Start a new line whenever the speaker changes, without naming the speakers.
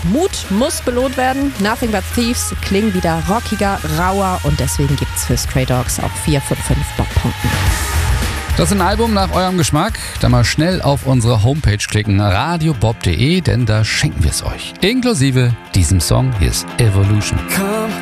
Mut muss belohnt werden. Nothing But Thieves klingen wieder rockiger, rauer und deswegen gibt's für Stray Dogs auch 4 von 5 Bob-Punkten.
Das ist ein Album nach eurem Geschmack. Dann mal schnell auf unsere Homepage klicken, radiobob.de, denn da schenken wir es euch. Inklusive diesem Song. Hier ist Evolution.